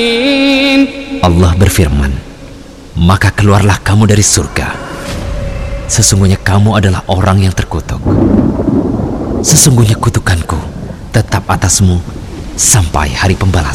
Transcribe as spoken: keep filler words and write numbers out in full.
Allah berfirman, maka keluarlah kamu dari surga. Sesungguhnya kamu adalah orang yang terkutuk. Sesungguhnya kutukanku tetap atasmu sampai hari pembalasan.